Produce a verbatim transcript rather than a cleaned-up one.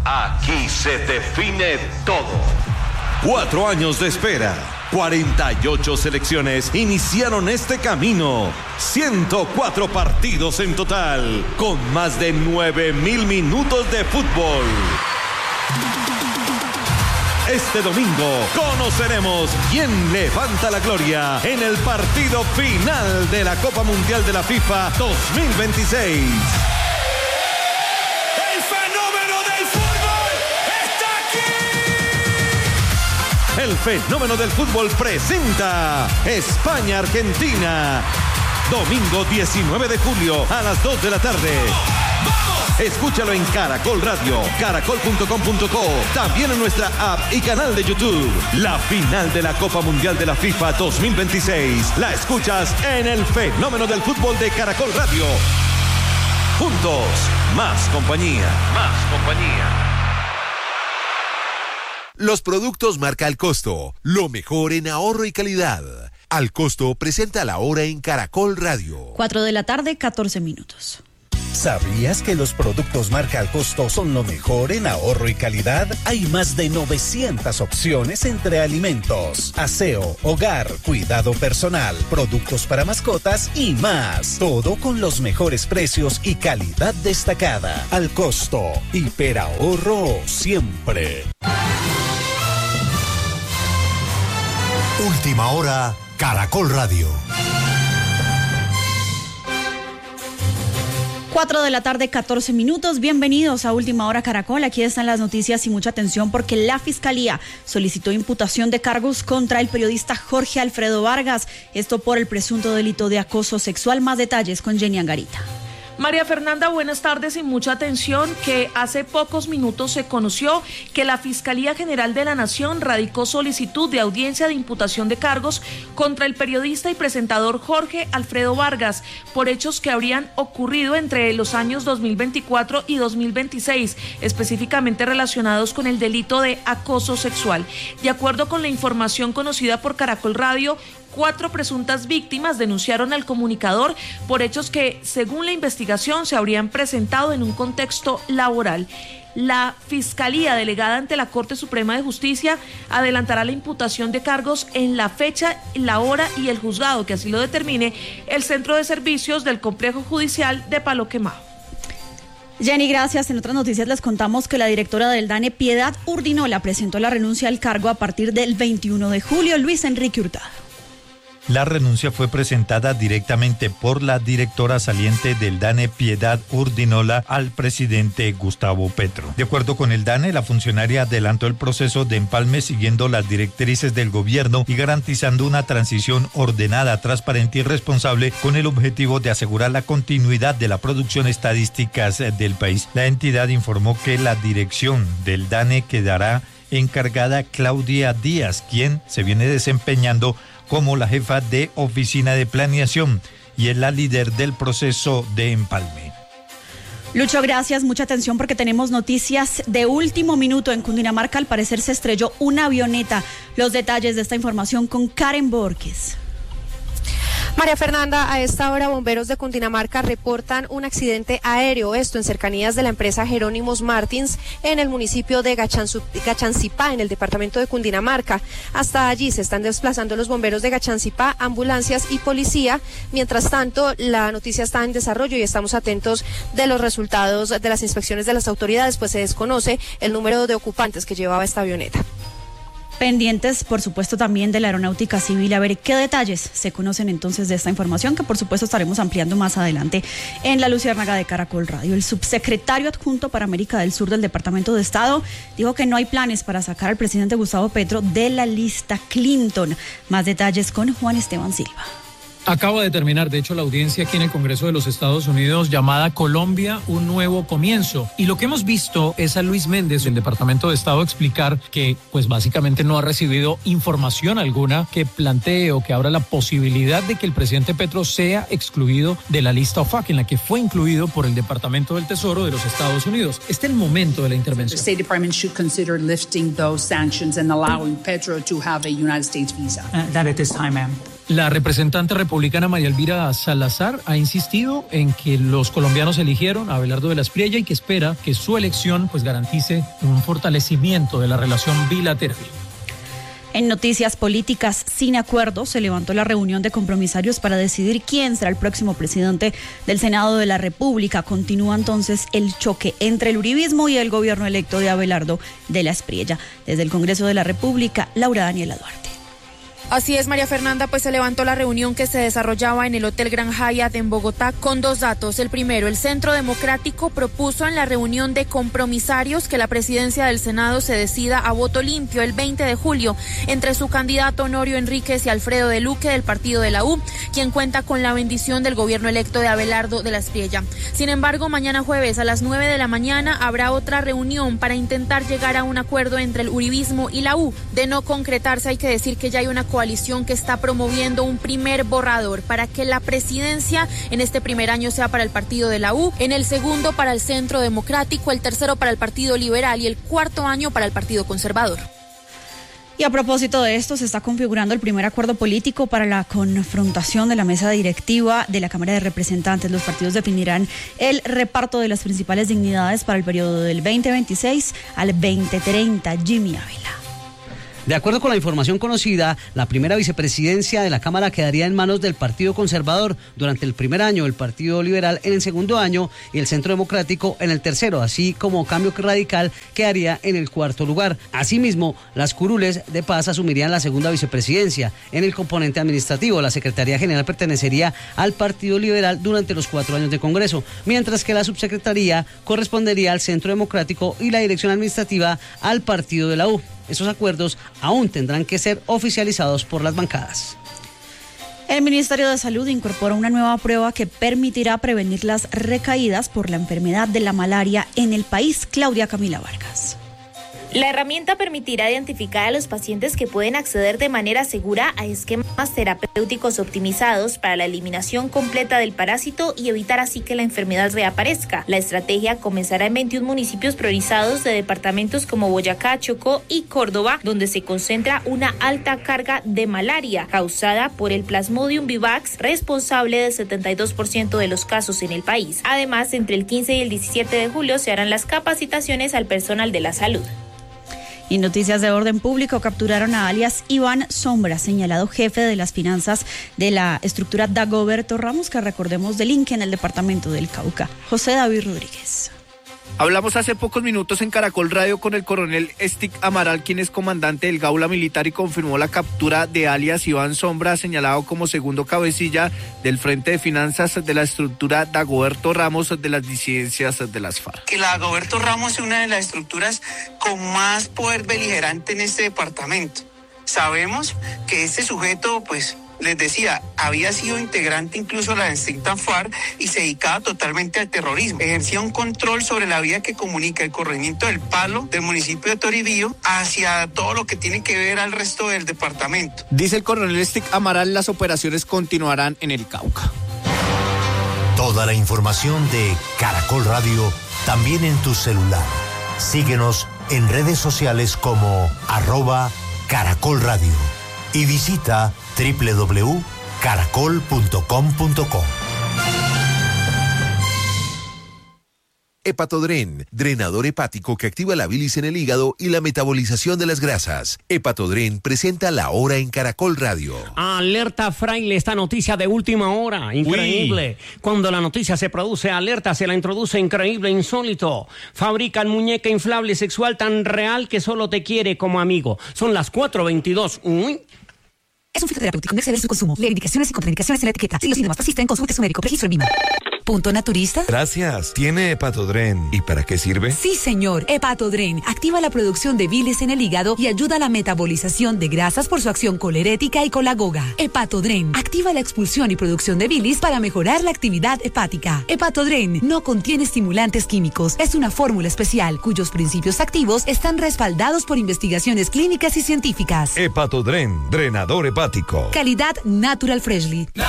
Aquí se define todo. Cuatro años de espera, cuarenta y ocho selecciones iniciaron este camino. ciento cuatro partidos en total, con más de nueve mil minutos de fútbol. Este domingo conoceremos quién levanta la gloria en el partido final de la Copa Mundial de la FIFA dos mil veintiséis. El fenómeno del fútbol presenta España-Argentina. Domingo diecinueve de julio a las dos de la tarde. Escúchalo en Caracol Radio, caracol punto com punto co, también en nuestra app y canal de YouTube. La final de la Copa Mundial de la FIFA dos mil veintiséis la escuchas en el fenómeno del fútbol de Caracol Radio. Juntos, más compañía, más compañía. Los productos marca Al Costo, lo mejor en ahorro y calidad. Al Costo presenta la hora en Caracol Radio. Cuatro de la tarde, catorce minutos. ¿Sabías que los productos marca Al Costo son lo mejor en ahorro y calidad? Hay más de novecientas opciones entre alimentos, aseo, hogar, cuidado personal, productos para mascotas y más. Todo con los mejores precios y calidad destacada. Al Costo, hiperahorro siempre. Última hora, Caracol Radio. Cuatro de la tarde, catorce minutos. Bienvenidos a Última Hora Caracol. Aquí están las noticias y mucha atención porque la Fiscalía solicitó imputación de cargos contra el periodista Jorge Alfredo Vargas. Esto por el presunto delito de acoso sexual. Más detalles con Jenny Angarita. María Fernanda, buenas tardes y mucha atención, que hace pocos minutos se conoció que la Fiscalía General de la Nación radicó solicitud de audiencia de imputación de cargos contra el periodista y presentador Jorge Alfredo Vargas por hechos que habrían ocurrido entre los años dos mil veinticuatro y dos mil veintiséis, específicamente relacionados con el delito de acoso sexual. De acuerdo con la información conocida por Caracol Radio, cuatro presuntas víctimas denunciaron al comunicador por hechos que, según la investigación, se habrían presentado en un contexto laboral. La Fiscalía, delegada ante la Corte Suprema de Justicia, adelantará la imputación de cargos en la fecha, la hora y el juzgado que así lo determine el Centro de Servicios del Complejo Judicial de Palo Quemado. Jenny, gracias. En otras noticias les contamos que la directora del DANE, Piedad Urdinola, presentó la renuncia al cargo a partir del veintiuno de julio. Luis Enrique Hurtado. La renuncia fue presentada directamente por la directora saliente del DANE, Piedad Urdinola, al presidente Gustavo Petro. De acuerdo con el DANE, la funcionaria adelantó el proceso de empalme siguiendo las directrices del gobierno y garantizando una transición ordenada, transparente y responsable con el objetivo de asegurar la continuidad de la producción estadísticas del país. La entidad informó que la dirección del DANE quedará encargada Claudia Díaz, quien se viene desempeñando como la jefa de oficina de planeación y es la líder del proceso de empalme. Lucho, gracias. Mucha atención porque tenemos noticias de último minuto. En Cundinamarca, al parecer, se estrelló una avioneta. Los detalles de esta información con Karen Borges. María Fernanda, a esta hora bomberos de Cundinamarca reportan un accidente aéreo, esto en cercanías de la empresa Jerónimos Martins en el municipio de Gachancipá, en el departamento de Cundinamarca. Hasta allí se están desplazando los bomberos de Gachancipá, ambulancias y policía. Mientras tanto, la noticia está en desarrollo y estamos atentos de los resultados de las inspecciones de las autoridades, pues se desconoce el número de ocupantes que llevaba esta avioneta. Pendientes, por supuesto, también de la Aeronáutica Civil. A ver qué detalles se conocen entonces de esta información, que por supuesto estaremos ampliando más adelante en La Luciérnaga de Caracol Radio. El subsecretario adjunto para América del Sur del Departamento de Estado dijo que no hay planes para sacar al presidente Gustavo Petro de la lista Clinton. Más detalles con Juan Esteban Silva. Acaba de terminar, de hecho, la audiencia aquí en el Congreso de los Estados Unidos llamada Colombia, un nuevo comienzo. Y lo que hemos visto es a Luis Méndez del Departamento de Estado explicar que, pues básicamente no ha recibido información alguna que plantee o que abra la posibilidad de que el presidente Petro sea excluido de la lista O F A C, en la que fue incluido por el Departamento del Tesoro de los Estados Unidos. Este es el momento de la intervención. The State Department should consider lifting those sanctions and allowing Petro to have a United States visa. Uh, that at this time, ma'am. La representante republicana María Elvira Salazar ha insistido en que los colombianos eligieron a Abelardo de la Espriella y que espera que su elección pues garantice un fortalecimiento de la relación bilateral. En noticias políticas, sin acuerdo, se levantó la reunión de compromisarios para decidir quién será el próximo presidente del Senado de la República. Continúa entonces el choque entre el uribismo y el gobierno electo de Abelardo de la Espriella. Desde el Congreso de la República, Laura Daniela Duarte. Así es, María Fernanda, pues se levantó la reunión que se desarrollaba en el Hotel Gran Hyatt en Bogotá con dos datos. El primero, el Centro Democrático propuso en la reunión de compromisarios que la presidencia del Senado se decida a voto limpio el veinte de julio entre su candidato Honorio Enríquez y Alfredo de Luque del partido de la U, quien cuenta con la bendición del gobierno electo de Abelardo de la Espriella. Sin embargo, mañana jueves a las nueve de la mañana habrá otra reunión para intentar llegar a un acuerdo entre el uribismo y la U. De no concretarse, hay que decir que ya hay una coalición que está promoviendo un primer borrador para que la presidencia en este primer año sea para el partido de la U, en el segundo para el Centro Democrático, el tercero para el Partido Liberal y el cuarto año para el Partido Conservador. Y a propósito de esto, se está configurando el primer acuerdo político para la confrontación de la mesa directiva de la Cámara de Representantes. Los partidos definirán el reparto de las principales dignidades para el periodo del veinte veintiséis al veinte treinta. Jimmy Ávila. De acuerdo con la información conocida, la primera vicepresidencia de la Cámara quedaría en manos del Partido Conservador durante el primer año, el Partido Liberal en el segundo año y el Centro Democrático en el tercero, así como Cambio Radical quedaría en el cuarto lugar. Asimismo, las curules de paz asumirían la segunda vicepresidencia. En el componente administrativo, la Secretaría General pertenecería al Partido Liberal durante los cuatro años de Congreso, mientras que la subsecretaría correspondería al Centro Democrático y la dirección administrativa al Partido de la U. Esos acuerdos aún tendrán que ser oficializados por las bancadas. El Ministerio de Salud incorpora una nueva prueba que permitirá prevenir las recaídas por la enfermedad de la malaria en el país. Claudia Camila Vargas. La herramienta permitirá identificar a los pacientes que pueden acceder de manera segura a esquemas terapéuticos optimizados para la eliminación completa del parásito y evitar así que la enfermedad reaparezca. La estrategia comenzará en veintiún municipios priorizados de departamentos como Boyacá, Chocó y Córdoba, donde se concentra una alta carga de malaria causada por el Plasmodium vivax, responsable del setenta y dos por ciento de los casos en el país. Además, entre el quince y el diecisiete de julio se harán las capacitaciones al personal de la salud. Y noticias de orden público, capturaron a alias Iván Sombra, señalado jefe de las finanzas de la estructura Dagoberto Ramos, que recordemos delinque en el departamento del Cauca. José David Rodríguez. Hablamos hace pocos minutos en Caracol Radio con el coronel Stick Amaral, quien es comandante del Gaula Militar y confirmó la captura de alias Iván Sombra, señalado como segundo cabecilla del Frente de Finanzas de la estructura Dagoberto Ramos de las disidencias de las FARC. Que la Dagoberto Ramos es una de las estructuras con más poder beligerante en este departamento. Sabemos que este sujeto, pues, les decía, había sido integrante incluso de la extinta FARC y se dedicaba totalmente al terrorismo. Ejercía un control sobre la vía que comunica el corregimiento del Palo del municipio de Toribío hacia todo lo que tiene que ver al resto del departamento. Dice el coronel Stick Amaral, las operaciones continuarán en el Cauca. Toda la información de Caracol Radio también en tu celular. Síguenos en redes sociales como arroba Caracol Radio y visita doble u doble u doble u punto caracol punto com punto co. Hepatodren, drenador hepático que activa la bilis en el hígado y la metabolización de las grasas. Hepatodren presenta La Hora en Caracol Radio. Alerta Fraile, esta noticia de última hora, increíble. Uy. Cuando la noticia se produce, alerta, se la introduce increíble, insólito. Fabrican muñeca inflable sexual tan real que solo te quiere como amigo. Son las cuatro veintidós. Uy. Es un fitoterapéutico, no exceder su consumo. Leer indicaciones y contraindicaciones en la etiqueta. Si los síntomas persisten, consulte su médico. Registro en Vima. ¿Punto naturista? Gracias. ¿Tiene Hepatodren? ¿Y para qué sirve? Sí, señor. Hepatodren activa la producción de bilis en el hígado y ayuda a la metabolización de grasas por su acción colerética y colagoga. Hepatodren activa la expulsión y producción de bilis para mejorar la actividad hepática. Hepatodren no contiene estimulantes químicos. Es una fórmula especial cuyos principios activos están respaldados por investigaciones clínicas y científicas. Hepatodren, drenador hepático. Calidad Natural Freshly.